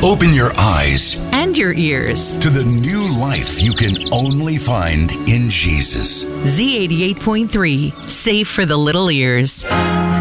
Open your eyes and your ears to the new life you can only find in Jesus. Z88.3, safe for the little ears.